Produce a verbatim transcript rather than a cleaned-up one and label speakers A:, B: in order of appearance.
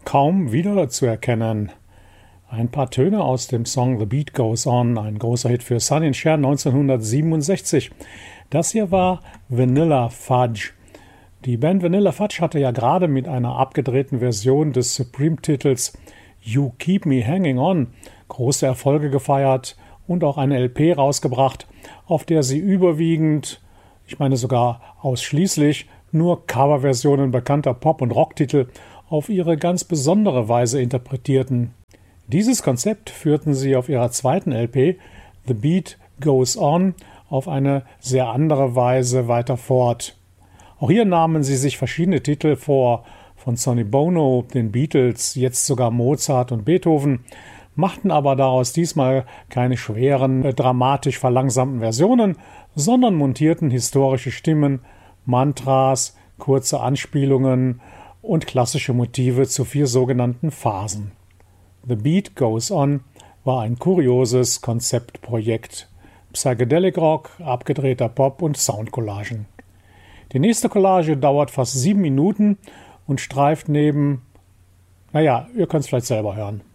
A: kaum wiederzuerkennen. Ein paar Töne aus dem Song The Beat Goes On, ein großer Hit für Sonny and Cher neunzehnhundertsiebenundsechzig. Das hier war Vanilla Fudge. Die Band Vanilla Fudge hatte ja gerade mit einer abgedrehten Version des Supreme-Titels You Keep Me Hanging On große Erfolge gefeiert und auch eine L P rausgebracht, auf der sie überwiegend, ich meine sogar ausschließlich, nur Coverversionen bekannter Pop- und Rocktitel auf ihre ganz besondere Weise interpretierten. Dieses Konzept führten sie auf ihrer zweiten L P The Beat Goes On auf eine sehr andere Weise weiter fort. Auch hier nahmen sie sich verschiedene Titel vor, von Sonny Bono, den Beatles, jetzt sogar Mozart und Beethoven, machten aber daraus diesmal keine schweren, dramatisch verlangsamten Versionen, sondern montierten historische Stimmen, Mantras, kurze Anspielungen und klassische Motive zu vier sogenannten Phasen. The Beat Goes On war ein kurioses Konzeptprojekt. Psychedelic Rock, abgedrehter Pop und Soundcollagen. Die nächste Collage dauert fast sieben Minuten und streift neben, naja, ihr könnt es vielleicht selber hören.